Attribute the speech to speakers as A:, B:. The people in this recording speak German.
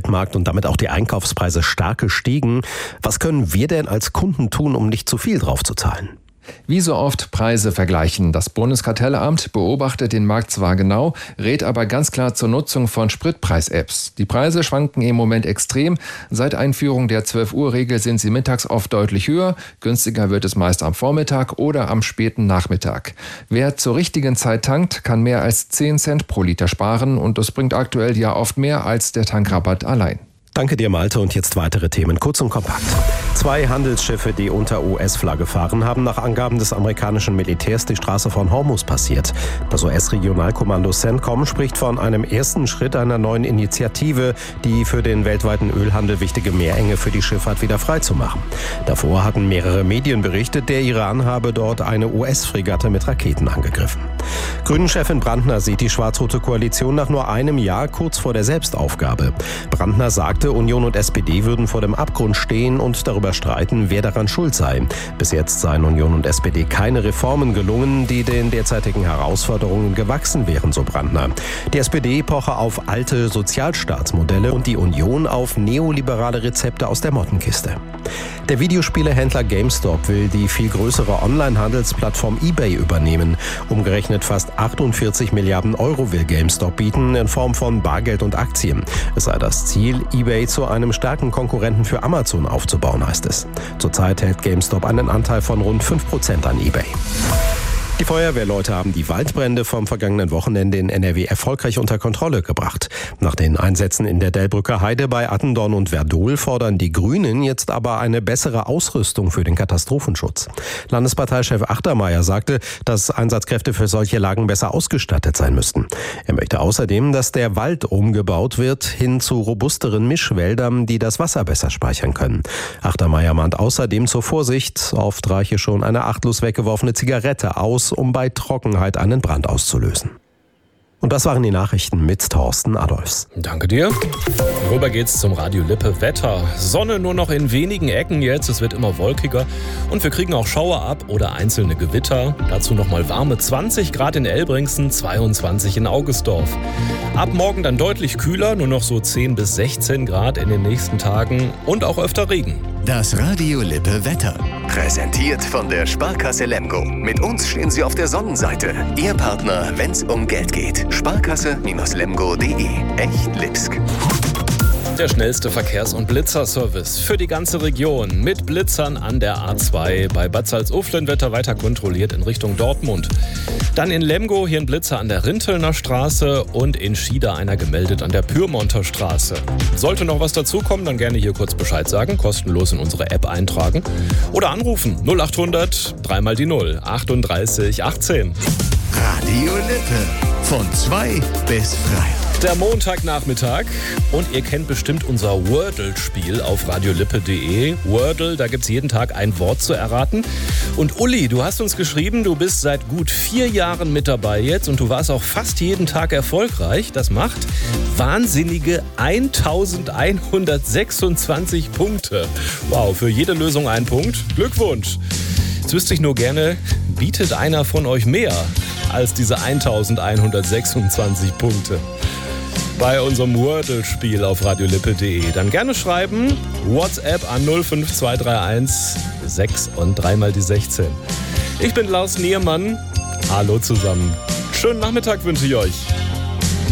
A: Weltmarkt und damit auch die Einkaufspreise stark gestiegen. Was können wir denn als Kunden tun, um nicht zu viel drauf zu zahlen?
B: Wie so oft Preise vergleichen. Das Bundeskartellamt beobachtet den Markt zwar genau, rät aber ganz klar zur Nutzung von Spritpreis-Apps. Die Preise schwanken im Moment extrem. Seit Einführung der 12-Uhr-Regel sind sie mittags oft deutlich höher. Günstiger wird es meist am Vormittag oder am späten Nachmittag. Wer zur richtigen Zeit tankt, kann mehr als 10 Cent pro Liter sparen und das bringt aktuell ja oft mehr als der Tankrabatt allein.
A: Danke dir, Malte. Und jetzt weitere Themen, kurz und kompakt. 2 Handelsschiffe, die unter US-Flagge fahren, haben nach Angaben des amerikanischen Militärs die Straße von Hormuz passiert. Das US-Regionalkommando CENTCOM spricht von einem ersten Schritt einer neuen Initiative, die für den weltweiten Ölhandel wichtige Meerenge für die Schifffahrt wieder freizumachen. Davor hatten mehrere Medien berichtet, der Iran habe dort eine US-Fregatte mit Raketen angegriffen. Grünen-Chefin Brandner sieht die schwarz-rote Koalition nach nur einem Jahr kurz vor der Selbstaufgabe. Brandner sagte, Union und SPD würden vor dem Abgrund stehen und darüber streiten, wer daran schuld sei. Bis jetzt seien Union und SPD keine Reformen gelungen, die den derzeitigen Herausforderungen gewachsen wären, so Brandner. Die SPD poche auf alte Sozialstaatsmodelle und die Union auf neoliberale Rezepte aus der Mottenkiste. Der Videospielehändler GameStop will die viel größere Online-Handelsplattform eBay übernehmen. Umgerechnet fast 48 Milliarden Euro will GameStop bieten in Form von Bargeld und Aktien. Es sei das Ziel, eBay zu einem starken Konkurrenten für Amazon aufzubauen, heißt es. Zurzeit hält GameStop einen Anteil von rund 5% an eBay. Die Feuerwehrleute haben die Waldbrände vom vergangenen Wochenende in NRW erfolgreich unter Kontrolle gebracht. Nach den Einsätzen in der Delbrücker Heide bei Attendorn und Werdohl fordern die Grünen jetzt aber eine bessere Ausrüstung für den Katastrophenschutz. Landesparteichef Achtermeier sagte, dass Einsatzkräfte für solche Lagen besser ausgestattet sein müssten. Er möchte außerdem, dass der Wald umgebaut wird hin zu robusteren Mischwäldern, die das Wasser besser speichern können. Achtermeier mahnt außerdem zur Vorsicht. Oft reiche schon eine achtlos weggeworfene Zigarette aus, um bei Trockenheit einen Brand auszulösen. Und das waren die Nachrichten mit Thorsten Adolfs.
C: Danke dir. Rüber geht's zum Radio Lippe Wetter. Sonne nur noch in wenigen Ecken jetzt. Es wird immer wolkiger. Und wir kriegen auch Schauer ab oder einzelne Gewitter. Dazu nochmal warme 20 Grad in Elbringsen, 22 in Augustdorf. Ab morgen dann deutlich kühler, nur noch so 10 bis 16 Grad in den nächsten Tagen. Und auch öfter Regen.
D: Das Radio Lippe Wetter. Präsentiert von der Sparkasse Lemgo. Mit uns stehen Sie auf der Sonnenseite. Ihr Partner, wenn's um Geld geht. Sparkasse-lemgo.de. Echt Lipsk.
C: Der schnellste Verkehrs- und Blitzerservice für die ganze Region. Mit Blitzern an der A2. Bei Bad Salzuflen wird er weiter kontrolliert in Richtung Dortmund. Dann in Lemgo hier ein Blitzer an der Rintelner Straße und in Schieder einer gemeldet an der Pyrmonter Straße. Sollte noch was dazukommen, dann gerne hier kurz Bescheid sagen, kostenlos in unsere App eintragen oder anrufen 0800 3 mal die 0 38 18.
D: Radio Lippe. Von 2 bis 3.
C: Der Montagnachmittag und ihr kennt bestimmt unser Wordle-Spiel auf radiolippe.de. Wordle, da gibt's jeden Tag ein Wort zu erraten. Und Uli, du hast uns geschrieben, du bist seit gut 4 Jahren mit dabei jetzt und du warst auch fast jeden Tag erfolgreich. Das macht wahnsinnige 1126 Punkte. Wow, für jede Lösung ein Punkt. Glückwunsch. Jetzt wüsste ich nur gerne, bietet einer von euch mehr als diese 1126 Punkte? Bei unserem Wordle-Spiel auf radiolippe.de. Dann gerne schreiben, WhatsApp an 05231 6 und 3 mal die 16. Ich bin Lars Niermann. Hallo zusammen. Schönen Nachmittag wünsche ich euch.